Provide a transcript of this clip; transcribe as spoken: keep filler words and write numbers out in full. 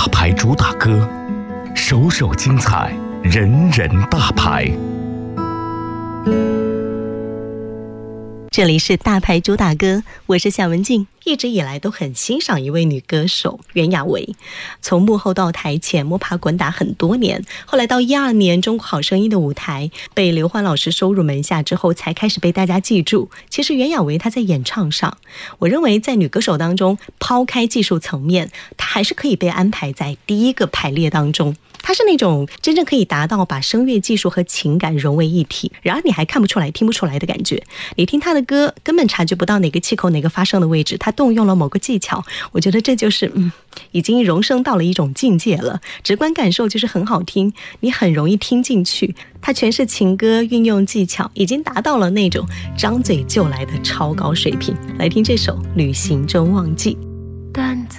大牌主打歌，首首精彩，人人大牌。 这里是大牌主打歌，我是夏文静。一直以来都很欣赏一位女歌手袁娅维，从幕后到台前摸爬滚打很多年，后来到一二年中国好声音的舞台被刘欢老师收入门下之后，才开始被大家记住。其实袁娅维她在演唱上，我认为在女歌手当中，抛开技术层面，她还是可以被安排在第一个排列当中。她是那种真正可以达到把声乐技术和情感融为一体，然而你还看不出来听不出来的感觉。你听她的歌根本察觉不到哪个气口哪个发声的位置，她动用了某个技巧，我觉得这就是嗯，已经荣升到了一种境界了。直观感受就是很好听，你很容易听进去。她诠释情歌运用技巧已经达到了那种张嘴就来的超高水平。来听这首《旅行中忘记》。 担子